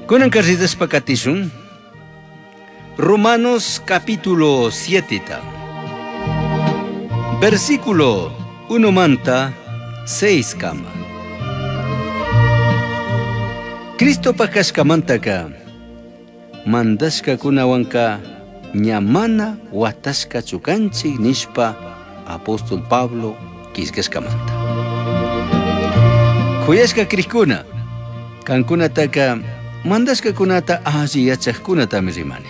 Kunan carridas pakatishun Romanos capítulo 7 versículo 1 manta 6 kama. Cristo pakashkamantaka mandashka kunawanka ñamana watashka chukanchik nishpa apóstol Pablo kiskashkamanta. Kuyashka kriskuna kankunataka mandashka kunata alli yachaqkunatami rimani.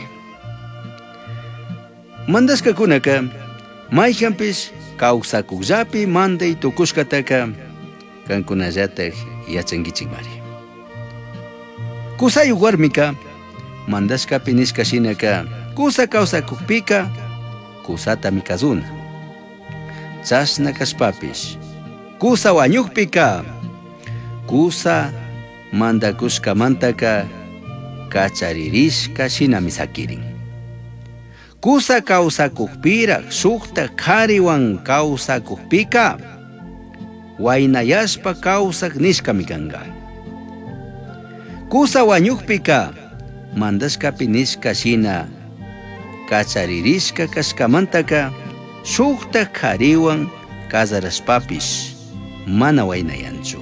Mandashka kunaka mayhanpish kawsakuqllapi manday tukushkataka kankunallatak yachankichikmari. Kusayuq warmika mandashkapi nishkashinaka kusa kawsakukpika kusata mikazuna. Chashna kashpapish kusa wañukpika kusa mandakushkamantaka kacharirishka shinami sakirin. Kusa kawsakukpirak sukta qhariwan kawsakukpika waynayashpa kawsak nishkami kanqa. Kusa wañukpika mandashkapi nishka shina kacharirishka kashkamantaka sukta qhariwan kasarashpapish mana waynayanchu.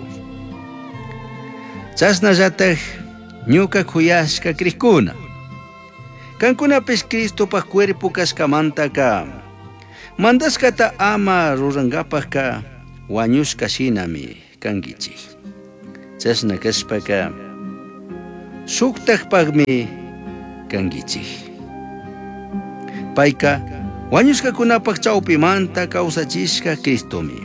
Chasnallatak ñuka kuyashka kriskuna kankunapish Cristopak cuerpo kashkamantaka mandashkata ama rurankapaka wañushka shinami kankichik. Chashna kashpaka suktakpakmi kankichik. Payka wañushkakunapak chawpimanta kawsachishka Cristomi.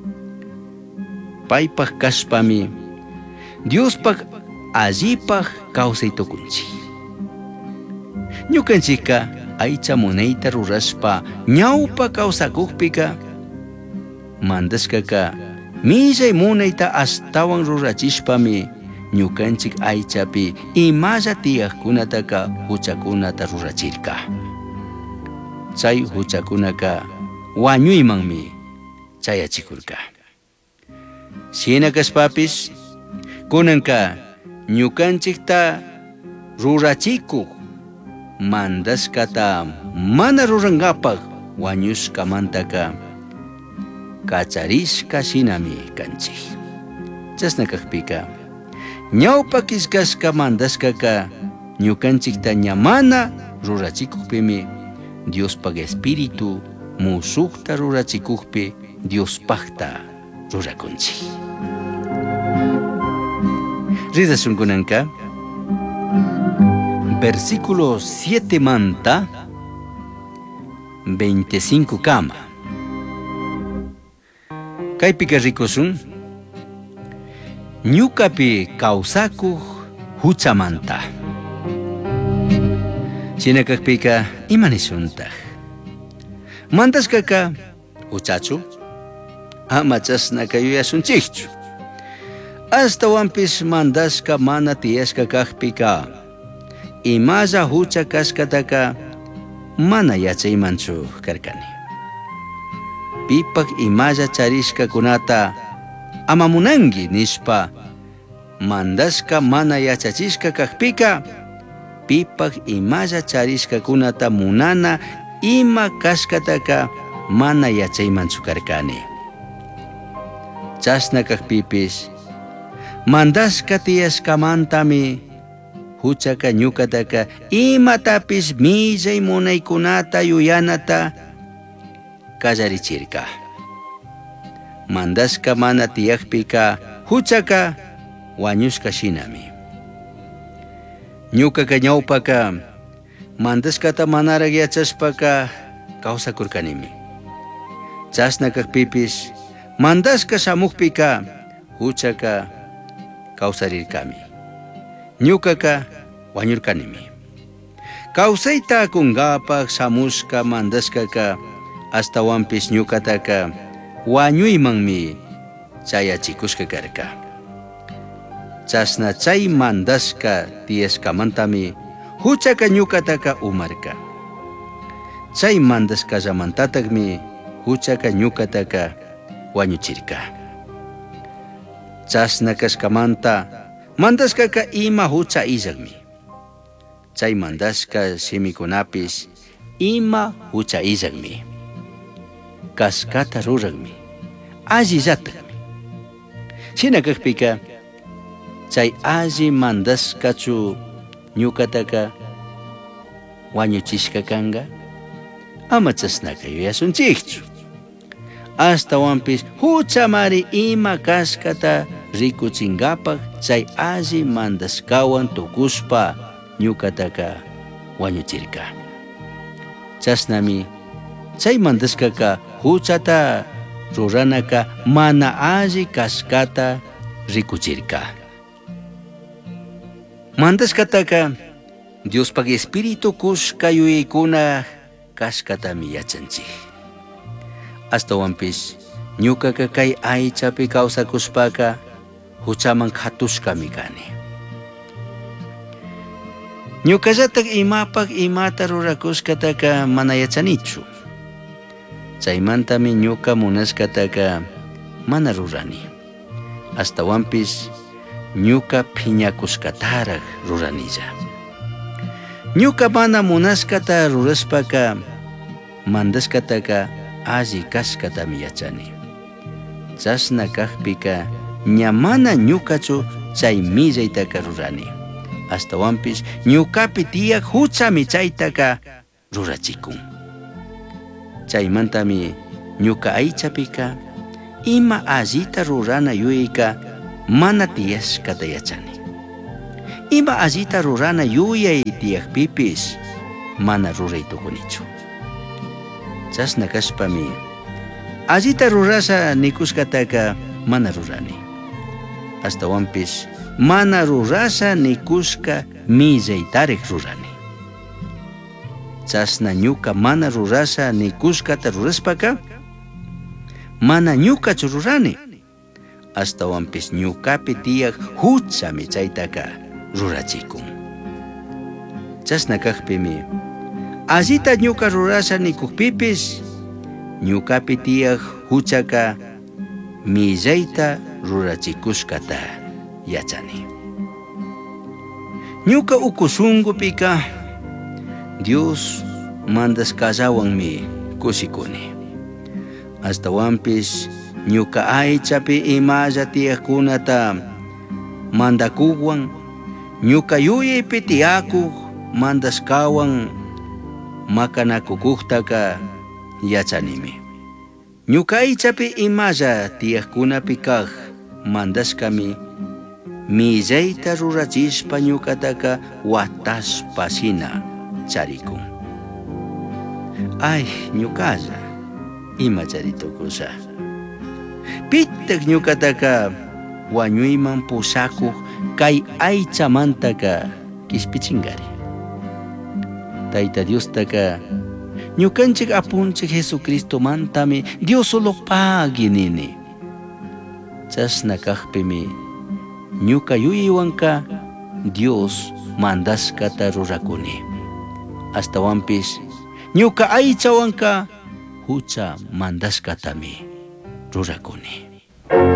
Paypak kashpami Diospak allipak kawsaytukunchik. Ñukanchikka aycha munayta rurashpa ñawpa kawsakukpika mandashkaka millay munayta astawan rurachishpami ñukanchik aychapi imalla tiyaqkunataka huchakunata rurachirka. Chay huchakunaka wañuymanmi chayachikurka. Shina kashpapish kunanka ñukanchikta rurachikuq mandashkata mana rurankapak wañushkamantaka kacharishka shinami kanchik. Chasna kakpika ñawpa kiskashka mandashkaka ñukanchikta ñamana rurachikukpimi Diospak espíritu musukta rurachikukpi Diospakta rurakunchik. Ridashun kunanka versículo 7 manta 25 kama. Kaypika rikusun ñukapi kawsakuq huchamanta. Shinakakpika imanishuntaj mandashkaka huchachu ama chasna kayuyasunchikchu. Astawanpish mandashka mana tiyashka kakpika imalla hucha kashkataka mana yachaymanchu karkani. Pipak imalla charishka kunata ama munanki nishpa mandashka mana yachachishka kakpika pipak imalla charishka kunata munana ima kashkataka mana yachaymanchu karkani. Chashna kakpipish mandashka tiyashkamantami huchaka ñukataka imatapish millay munaykunata yuyanata kallarichirka. Mandashka mana tiyakpika huchaka wañushka shinami. Ñukaka ñawpaka mandashkata manarak yachashpaka kawsakurkanimi. Chashna kakpipish mandashka shamukpika huchaka kawsarirkami. Ñukaka wañurkanimi. Kawsayta kunkapak shamushka mandashkaka astawanpish ñukataka wañuymanmi chayachikushka karka. Chashna chay mandashka tiyashkamantami huchaka ñukataka umarka. Chay mandashkallamantatakmi huchaka ñukataka wañuchirka. Chashna kashkamanta mandashkaka ima hucha illakmi. chay mandashka simikunapis ima hucha illakmi, kaskata rurakmi, alli llatakmi. Shina kakpika chay alli mandashkachu ñukataka wañuchishka kanga, ama chasnaka yuyasunchikchu. Astawanpis huchamari ima kaskata rikuchingapak chay alli mandashkawan tukuspa ñukataka wañuchirka. Chasnami chay mandashkaka huchata ruranaka mana alli kaskata rikuchirka. Mandashkataka Diospak espiritu kushka yuyaykuna kashkatami yachanchik. Astawanpis ñukaka kay aychapi kawsakushpaka huchaman khatushkami kani. Ñukallatak imapak imata rurakushkataka mana yachanichu. Chaymantami ñuka munashkataka mana rurani. Astawanpis ñuka phiñakushkataraq ruranilla. Ñuka mana munashkata rurashpaka mandashkataka alli kashkatami yachani. Chasna kakpika ñamana ñukachu chay millaytaka rurani. Astawanpis ñukapi tiyak huchami chaytaka rurachikun. Chaymantami ñuka aychapika ima allita rurana yuyayka mana tiyashkata yachani. Ima allita rurana yuyay tiyakpipis mana ruraytukunichu. Chasna kashpami allita rurasa nikushkataka mana rurani. Astawanpis mana rurasa nikushka millaytarek rurani. Chasna ñuka mana rurasa nikushkata ruraspaka mana ñukachu rurani. Astawanpis ñukapi tiyak huchami chaytaka rurachikun. Chasna kakpimi allita ñuka rurasa nikukpipis ñukapi tiyak huchaka millayta rurachikushkata yachani. Ñuka ukushungupika Dios mandashkallawanmi kushikuni. Astawanpis ñuka aychapi imalla tiyakkunata mandakuwan ñuka yuyaypi tiyakuq mandashkawan makanakukuktaka yachanimi. Ñuka aychapi imalla tiyakkunapi kaq mandashkami millayta rurachishpa ñukataka watashpa shina charikun. Ay, ñukalla ima charitukusha. Pitak ñukataka wañuyman pusakuq kay aychamantaka kishpichingari. Tayta Diostaka ñukanchik apunchik Jesucristo mantami Dios solo pagi nini. Chasna kakpimi ñuka yuyaywanka Dios mandashkata rurakuni. Astawanpis ñuka aychawanka hucha mandashkatami rurakuni.